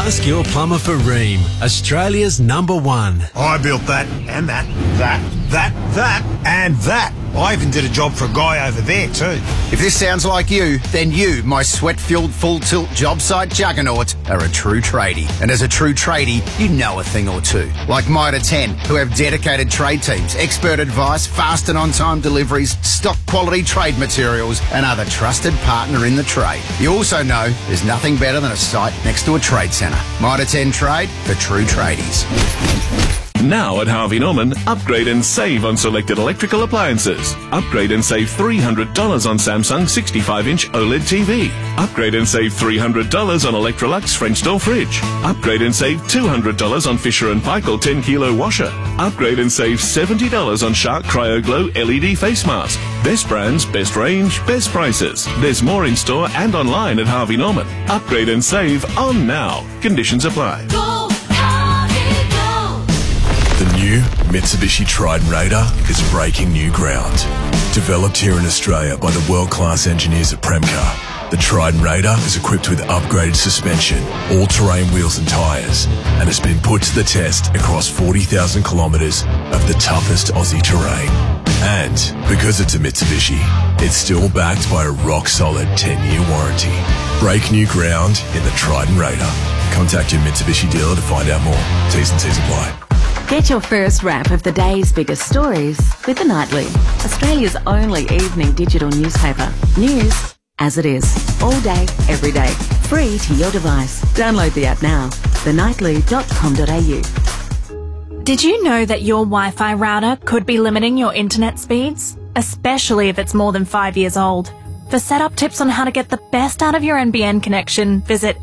Ask your plumber for Rheem, Australia's #1. I built that, and that, and that. I even did a job for a guy over there too. If this sounds like you, then you, my sweat-filled full-tilt job site juggernaut, are a true tradie. And as a true tradie, you know a thing or two. Like Mitre 10, who have dedicated trade teams, expert advice, fast and on-time deliveries, stock quality trade materials, and are the trusted partner in the trade. You also know there's nothing better than a site next to a trade centre. Mitre 10 Trade for true tradies. Now at Harvey Norman, upgrade and save on selected electrical appliances. Upgrade and save $300 on Samsung 65-inch OLED TV. Upgrade and save $300 on Electrolux French door fridge. Upgrade and save $200 on Fisher & Paykel 10-kilo washer. Upgrade and save $70 on Shark CryoGlow LED face mask. Best brands, best range, best prices. There's more in store and online at Harvey Norman. Upgrade and save on now. Conditions apply. The new Mitsubishi Triton Raider is breaking new ground. Developed here in Australia by the world-class engineers at Premcar, the Triton Raider is equipped with upgraded suspension, all-terrain wheels and tyres, and has been put to the test across 40,000 kilometres of the toughest Aussie terrain. And because it's a Mitsubishi, it's still backed by a rock-solid 10-year warranty. Break new ground in the Triton Raider. Contact your Mitsubishi dealer to find out more. T's and C's apply. Get your first wrap of the day's biggest stories with The Nightly, Australia's only evening digital newspaper. News as it is, all day, every day, free to your device. Download the app now, thenightly.com.au. Did you know that your Wi-Fi router could be limiting your internet speeds? Especially if it's more than 5 years old. For setup tips on how to get the best out of your NBN connection, visit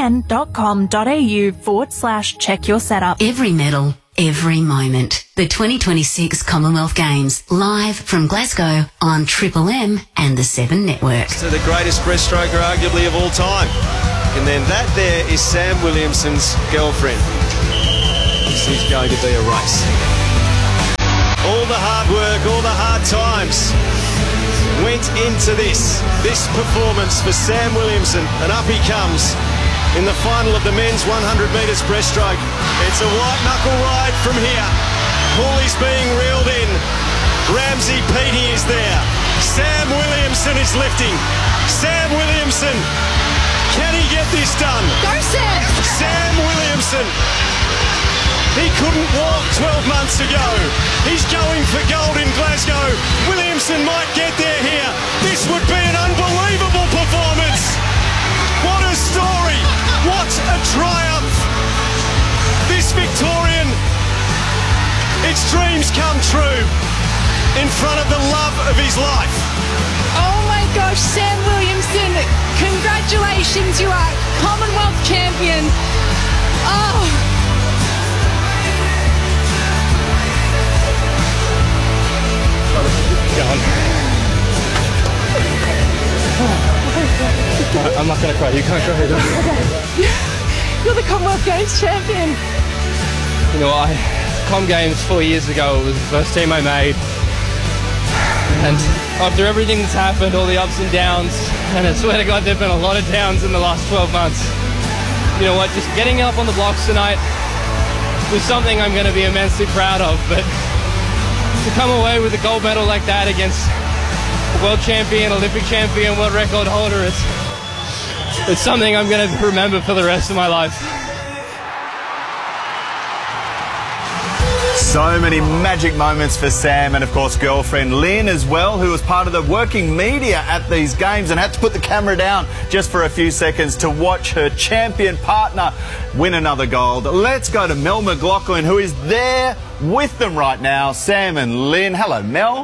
nbn.com.au/check your setup. Every medal, every moment. The 2026 Commonwealth Games, live from Glasgow on Triple M and the 7 Network. So the greatest breaststroker arguably of all time. And then that there is Sam Williamson's girlfriend. This is going to be a race. All the hard work, all the hard times went into this performance for Sam Williamson, and up he comes in the final of the men's 100 metres breaststroke. It's a white knuckle ride from here. Paullie's being reeled in. Ramsey Petey is there. Sam Williamson is lifting. Sam Williamson, can he get this done? Go Sam! Sam Williamson. He couldn't walk 12 months ago. He's going for gold in Glasgow. Williamson might get there here. This would be an unbelievable performance. What a story. What a triumph. This Victorian, its dreams come true in front of the love of his life. Oh my gosh, Sam Williamson, congratulations, you are Commonwealth champion. Oh. I'm not going to cry. You can't cry. You're the Commonwealth Games champion. You know, Com Games 4 years ago, it was the first team I made. And after everything that's happened, all the ups and downs, and I swear to God, there have been a lot of downs in the last 12 months. You know what, just getting up on the blocks tonight was something I'm going to be immensely proud of, but to come away with a gold medal like that against a world champion, Olympic champion, world record holder, it's something I'm going to remember for the rest of my life. So many magic moments for Sam and, of course, girlfriend Lynn as well, who was part of the working media at these games and had to put the camera down just for a few seconds to watch her champion partner win another gold. Let's go to Mel McLaughlin, who is there with them right now, Sam and Lynn. Hello, Mel.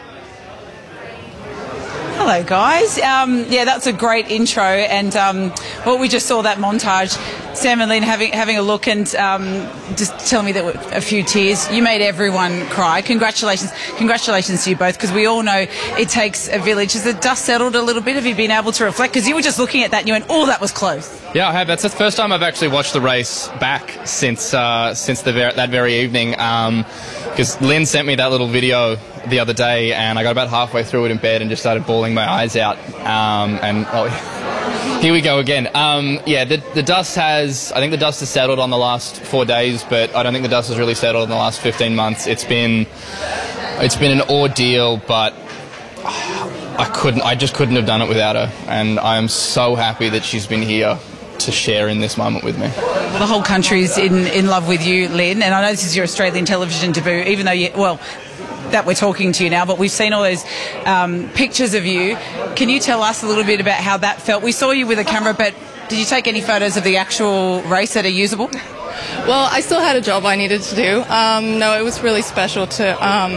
Hello, guys. Yeah, that's a great intro, and well, we just saw that montage. Sam and Lynn having a look, and just tell me that a few tears. You made everyone cry. Congratulations to you both, because we all know it takes a village. Has the dust settled a little bit? Have you been able to reflect? Because you were just looking at that and you went, "Oh, that was close." Yeah, I have. That's the first time I've actually watched the race back since that very evening. Because Lynn sent me that little video the other day, and I got about halfway through it in bed and just started bawling my eyes out. Here we go again. The dust has settled on the last 4 days, but I don't think the dust has really settled in the last 15 months. It's been an ordeal, but I just couldn't have done it without her, and I am so happy that she's been here to share in this moment with me. Well, the whole country's in love with you, Lynn, and I know this is your Australian television debut, even though that we're talking to you now, but we've seen all those pictures of you. Can you tell us a little bit about how that felt? We saw you with a camera, but did you take any photos of the actual race that are usable? Well, I still had a job I needed to do. No, it was really special to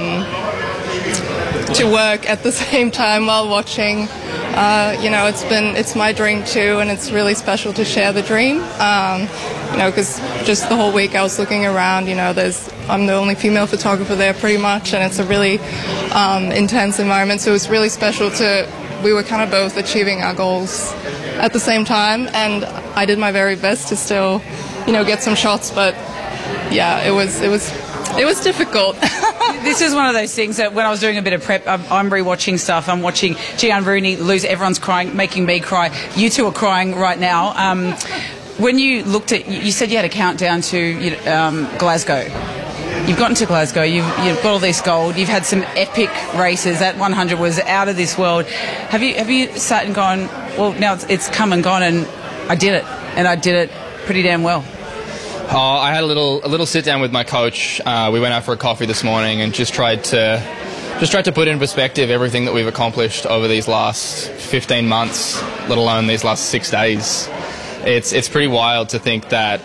work at the same time while watching. It's my dream too, and it's really special to share the dream. Because just the whole week I was looking around, I'm the only female photographer there pretty much, and it's a really intense environment, so it was really special we were kind of both achieving our goals at the same time, and I did my very best to still, get some shots, but yeah, it was difficult. This is one of those things that when I was doing a bit of prep, I'm rewatching stuff. I'm watching Gianna Rooney lose. Everyone's crying, making me cry. You two are crying right now. When you looked at, you said you had a countdown to Glasgow. You've gotten to Glasgow. You've got all this gold. You've had some epic races. That 100 was out of this world. Have you sat and gone, well, now it's come and gone, and I did it, and I did it pretty damn well? Oh, I had a little sit down with my coach. We went out for a coffee this morning and just tried to put in perspective everything that we've accomplished over these last 15 months, let alone these last 6 days. It's pretty wild to think that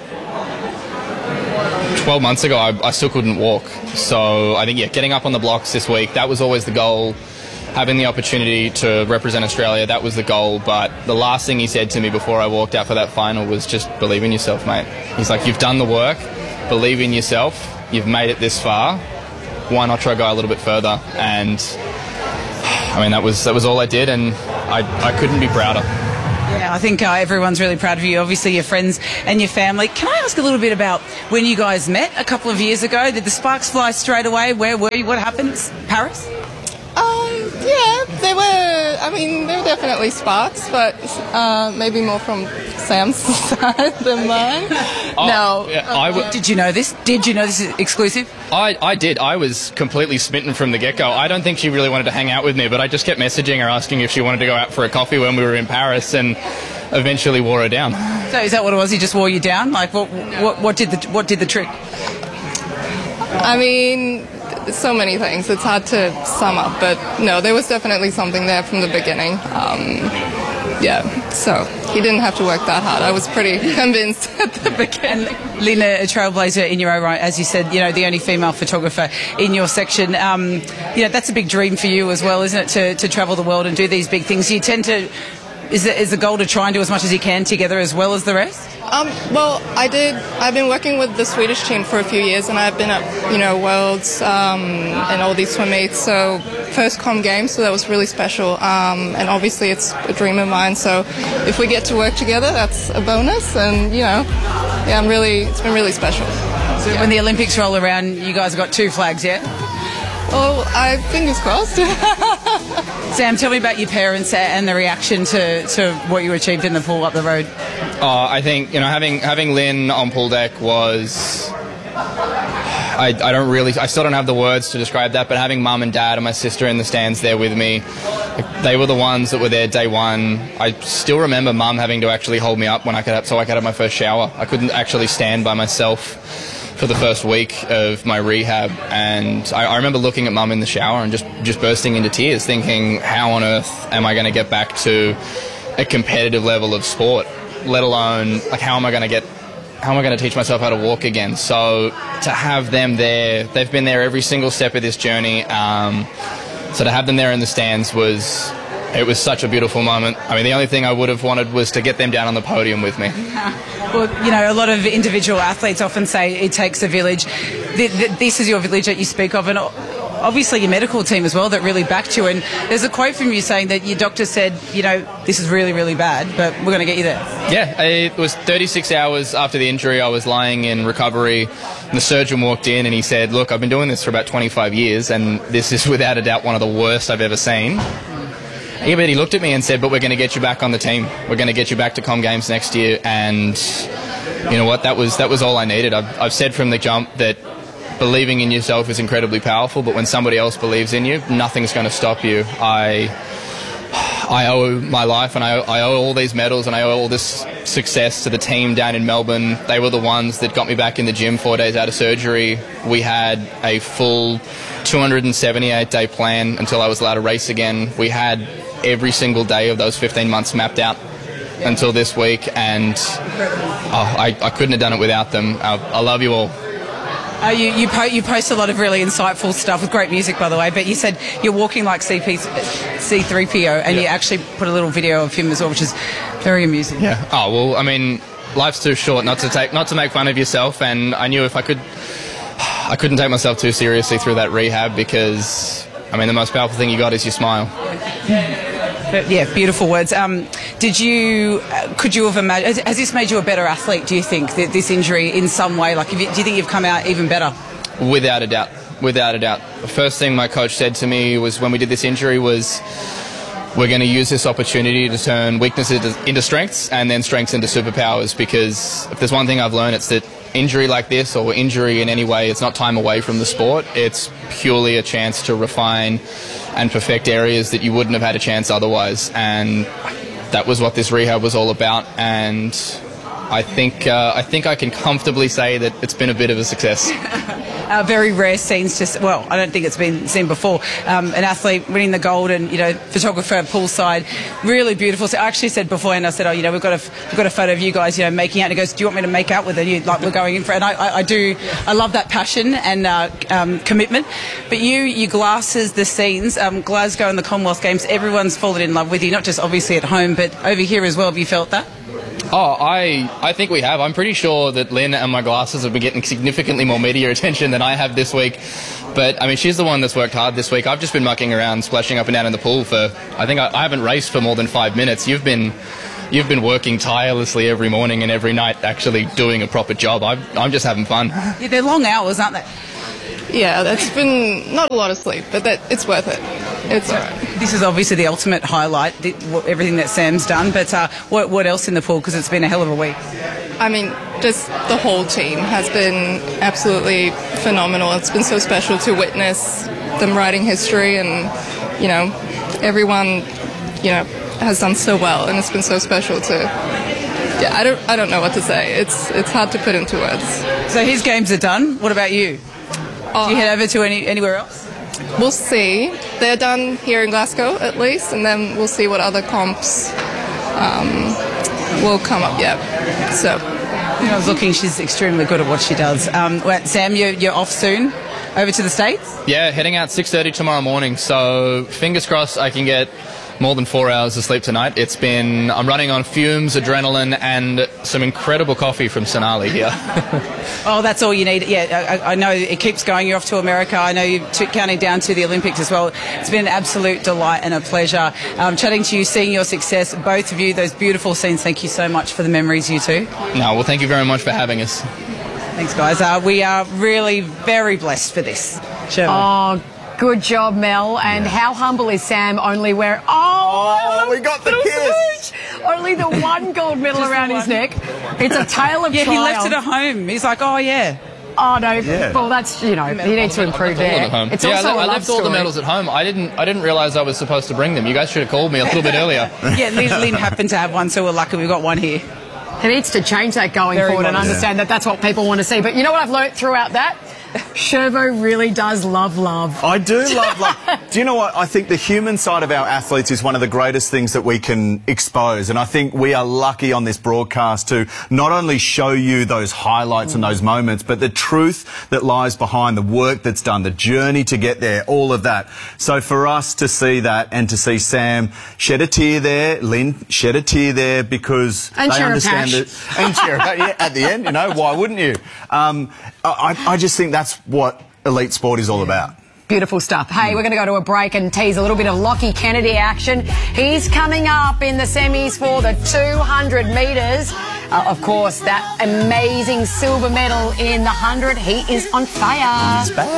12 months ago I still couldn't walk. So I think, getting up on the blocks this week, that was always the goal. Having the opportunity to represent Australia, that was the goal. But the last thing he said to me before I walked out for that final was just believe in yourself, mate. He's like, you've done the work, believe in yourself, you've made it this far, why not try to go a little bit further? And I mean, that was all I did, and I couldn't be prouder. Yeah, I think everyone's really proud of you, obviously your friends and your family. Can I ask a little bit about when you guys met a couple of years ago? Did the sparks fly straight away? Where were you? What happened? Paris? They were definitely sparks, but maybe more from Sam's side than mine. Did you know this? Did you know this is exclusive? I did. I was completely smitten from the get-go. I don't think she really wanted to hang out with me, but I just kept messaging her asking if she wanted to go out for a coffee when we were in Paris, and eventually wore her down. So is that what it was? He just wore you down? Like what did the trick? I mean, so many things. It's hard to sum up, but no, there was definitely something there from the beginning. So he didn't have to work that hard. I was pretty convinced at the beginning. Lynn, a trailblazer in your own right, as you said, the only female photographer in your section. That's a big dream for you as well, isn't it, to travel the world and do these big things? You tend to... Is the goal to try and do as much as you can together as well as the rest? Well, I've been working with the Swedish team for a few years, and I've been at, Worlds and all these swim meets. So first Com Games, so that was really special. And obviously it's a dream of mine. So if we get to work together, that's a bonus. And, it's been really special. So when the Olympics roll around, you guys have got 2 flags, yeah? Oh, fingers crossed. Sam, tell me about your parents and the reaction to what you achieved in the pool up the road. I think, having Lynn on pool deck was... I still don't have the words to describe that, but having mum and dad and my sister in the stands there with me, they were the ones that were there day one. I still remember mum having to actually hold me up so I could have my first shower. I couldn't actually stand by myself for the first week of my rehab, and I remember looking at mum in the shower and just bursting into tears, thinking, how on earth am I going to get back to a competitive level of sport, let alone how am I going to teach myself how to walk again? So to have them there, they've been there every single step of this journey, so to have them there in the stands was such a beautiful moment. I mean, the only thing I would have wanted was to get them down on the podium with me. Well, a lot of individual athletes often say it takes a village. This is your village that you speak of, and obviously your medical team as well that really backed you. And there's a quote from you saying that your doctor said, this is really, really bad, but we're going to get you there. Yeah, it was 36 hours after the injury. I was lying in recovery, and the surgeon walked in and he said, look, I've been doing this for about 25 years, and this is without a doubt one of the worst I've ever seen. but he looked at me and said, but we're going to get you back on the team. We're going to get you back to Com Games next year. And you know what? That was all I needed. I've said from the jump that believing in yourself is incredibly powerful, but when somebody else believes in you, nothing's going to stop you. I owe my life, and I owe all these medals, and I owe all this success to the team down in Melbourne. They were the ones that got me back in the gym 4 days out of surgery. We had a full 278-day plan until I was allowed to race again. We had every single day of those 15 months mapped out until this week, and I couldn't have done it without them. I love you all. You post a lot of really insightful stuff with great music, by the way, but you said you're walking like C3PO, and you actually put a little video of him as well, which is very amusing. Yeah. Oh, well, I mean, life's too short not to make fun of yourself, and I knew if I couldn't take myself too seriously through that rehab, because, I mean, the most powerful thing you got is your smile. Yeah, beautiful words. Could you have imagined, has this made you a better athlete, do you think, this injury in some way? Like, do you think you've come out even better? Without a doubt. Without a doubt. The first thing my coach said to me was, when we did this injury, was we're going to use this opportunity to turn weaknesses into strengths and then strengths into superpowers, because if there's one thing I've learned, it's that injury like this, or injury in any way, it's not time away from the sport. It's purely a chance to refine and perfect areas that you wouldn't have had a chance otherwise. And that was what this rehab was all about. And I think I can comfortably say that it's been a bit of a success. Very rare scenes I don't think it's been seen before. An athlete winning the gold, and, photographer poolside, really beautiful. So I actually said beforehand, I said, we've got a photo of you guys, making out. And he goes, do you want me to make out with it? Like, we're going in for it. And I do. I love that passion and commitment. But your glasses, the scenes, Glasgow and the Commonwealth Games, everyone's fallen in love with you, not just obviously at home, but over here as well. Have you felt that? Oh, I think we have. I'm pretty sure that Lynn and my glasses have been getting significantly more media attention than I have this week. But, I mean, she's the one that's worked hard this week. I've just been mucking around, splashing up and down in the pool for, I think I haven't raced for more than 5 minutes. You've been working tirelessly every morning and every night, actually doing a proper job. I'm just having fun. Yeah, they're long hours, aren't they? Yeah, that's been not a lot of sleep, but it's worth it. It's all right. This is obviously the ultimate highlight, everything that Sam's done, but what else in the pool, because it's been a hell of a week? I mean, just the whole team has been absolutely phenomenal. It's been so special to witness them writing history, and, everyone, has done so well, and it's been so special to... Yeah, I don't know what to say. It's hard to put into words. So his games are done. What about you? Do you head over to anywhere else? We'll see. They're done here in Glasgow, at least, and then we'll see what other comps will come up yet. So, I was looking. She's extremely good at what she does. Sam, you're off soon. Over to the States? Yeah, heading out 6:30 tomorrow morning. So fingers crossed I can get more than 4 hours of sleep tonight. I'm running on fumes, adrenaline, and some incredible coffee from Sonali here. Oh, that's all you need. Yeah, I know it keeps going. You're off to America. I know you're counting down to the Olympics as well. It's been an absolute delight and a pleasure chatting to you, seeing your success, both of you, those beautiful scenes. Thank you so much for the memories, you two. No, well, thank you very much for having us. Thanks, guys. We are really very blessed for this. Sherman. Oh, good job, Mel. And how humble is Sam only wearing... Oh, we got the kiss. Only the one gold medal around his neck. It's a tale of triumph. He left it at home. He's like, oh, yeah. Oh, no. Yeah. Well, that's, he needs to improve there. It's also I left all the medals at home. I didn't realise I was supposed to bring them. You guys should have called me a little bit earlier. Yeah, Lynn happened to have one, so we're lucky we've got one here. He needs to change that going forward and understand that that's what people want to see. But you know what I've learnt throughout that? Shervo really does love love. I do love love. Do you know what? I think the human side of our athletes is one of the greatest things that we can expose. And I think we are lucky on this broadcast to not only show you those highlights and those moments, but the truth that lies behind the work that's done, the journey to get there, all of that. So for us to see that and to see Sam shed a tear there, Lynn shed a tear there because and they understand it. And yeah, at the end, why wouldn't you? I just think that's what elite sport is all about. Beautiful stuff. Hey, we're going to go to a break and tease a little bit of Lockie Kennedy action. He's coming up in the semis for the 200 metres. Of course, that amazing silver medal in the 100. He is on fire. He's back.